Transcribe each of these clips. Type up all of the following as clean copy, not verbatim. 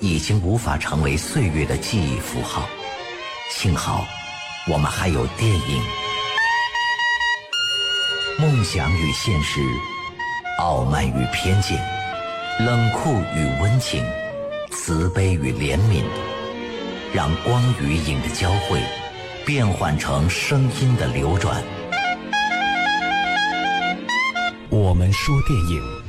已经无法成为岁月的记忆符号。幸好我们还有电影。梦想与现实，傲慢与偏见，冷酷与温情，慈悲与怜悯，让光与影的交汇变换成声音的流转。我们说电影。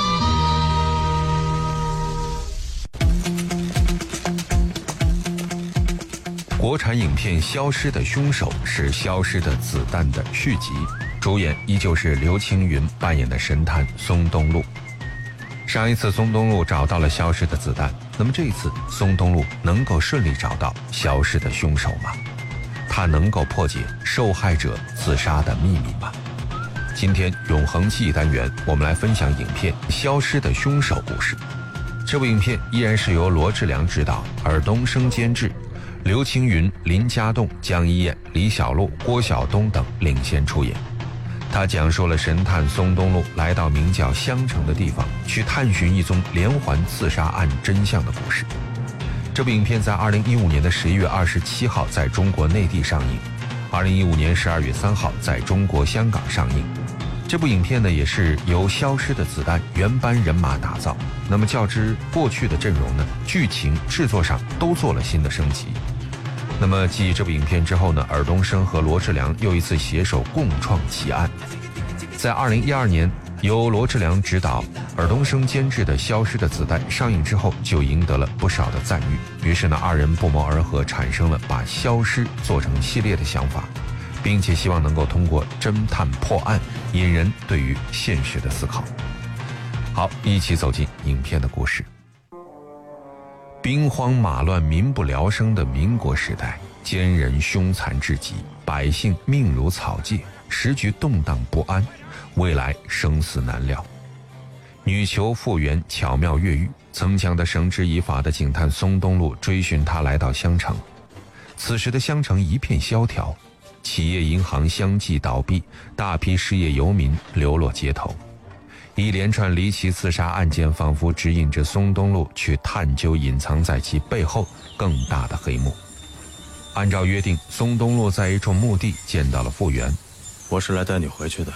国产影片《消失的凶手》是《消失的子弹》的续集，主演依旧是刘青云扮演的神探松东路。上一次松东路找到了消失的子弹，那么这一次松东路能够顺利找到消失的凶手吗？他能够破解受害者自杀的秘密吗？今天永恒记忆单元，我们来分享影片《消失的凶手》故事。这部影片依然是由罗志良执导，尔冬升监制，刘青云、林家栋、江一燕、李小璐、郭晓东等领衔出演。他讲述了神探松东路来到名叫襄城的地方，去探寻一宗连环刺杀案真相的故事。这部影片在2015年的11月27号在中国内地上映，2015年12月3号在中国香港上映。这部影片呢，也是由《消失的子弹》原班人马打造。那么较之过去的阵容呢，剧情制作上都做了新的升级。那么继这部影片之后呢，尔冬升和罗志良又一次携手共创奇案。在2012年由罗志良执导、尔冬升监制的《消失的子弹》上映之后，就赢得了不少的赞誉。于是呢，二人不谋而合，产生了把消失做成系列的想法，并且希望能够通过侦探破案，引人对于现实的思考。好，一起走进影片的故事。兵荒马乱、民不聊生的民国时代，奸人凶残至极，百姓命如草芥，时局动荡不安，未来生死难料。女囚复原巧妙越狱，曾强的绳之以法的警探松东路追寻她来到襄城。此时的襄城一片萧条，企业银行相继倒闭，大批失业游民流落街头。一连串离奇刺杀案件仿佛指引着松东路去探究隐藏在其背后更大的黑幕。按照约定，松东路在一处墓地见到了傅园。 我是来带你回去的，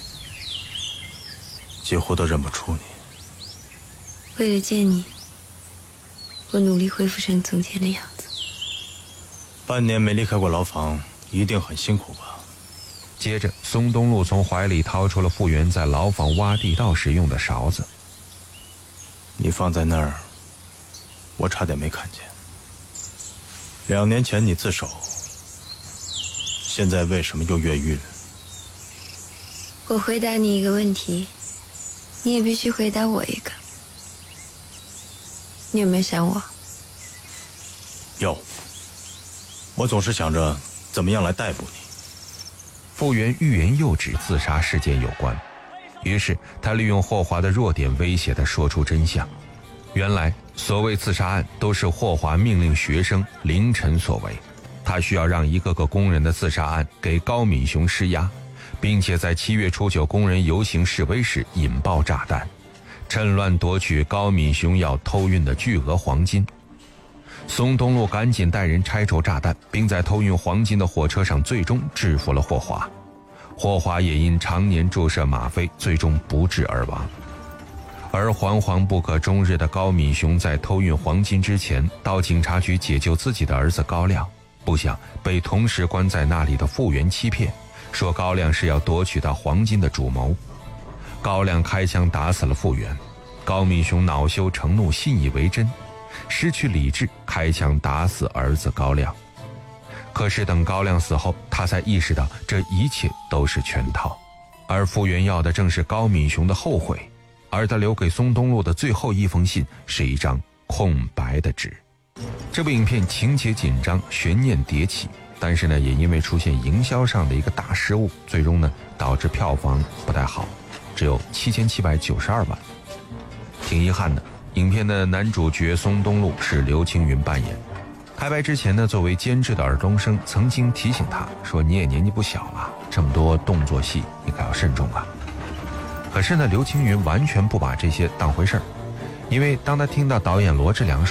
几乎都认不出你。 为了见你，我努力恢复成从前的样子。 半年没离开过牢房，一定很辛苦吧？ 接着，松东路从怀里掏出了傅园在牢房挖地道时用的勺子。 你放在那儿，我差点没看见。2年前你自首，现在为什么又越狱了？ 我回答你一个问题，你也必须回答我一个。你有没有想我？ 有。我总是想着怎么样来逮捕你。 傅园欲言又止自杀事件有关，于是他利用霍华的弱点威胁地说出真相。原来所谓刺杀案都是霍华命令学生凌晨所为，他需要让一个个工人的自杀案给高敏雄施压，并且在7月初9工人游行示威时引爆炸弹，趁乱夺取高敏雄要偷运的巨额黄金。松东路赶紧带人拆除炸弹，并在偷运黄金的火车上最终制服了霍华。霍华也因常年注射吗啡，最终不治而亡。而惶惶不可终日的高敏雄在偷运黄金之前，到警察局解救自己的儿子高亮，不想被同时关在那里的傅园欺骗，说高亮是要夺取到黄金的主谋。高亮开枪打死了傅园，高敏雄恼羞成怒，信以为真，失去理智，开枪打死儿子高亮。可是等高亮死后，他才意识到这一切都是圈套，而傅园要的正是高敏雄的后悔，而他留给松东路的最后一封信是一张空白的纸。这部影片情节紧张，悬念迭起，但是呢，也因为出现营销上的一个大失误，最终呢导致票房不太好，只有7792万。挺遗憾的，影片的男主角松东路是刘青云扮演。开拍之前呢，作为监制的尔冬升曾经提醒他说：“你也年纪不小了，这么多动作戏，你可要慎重啊。”可是呢，刘青云完全不把这些当回事儿，因为当他听到导演罗志良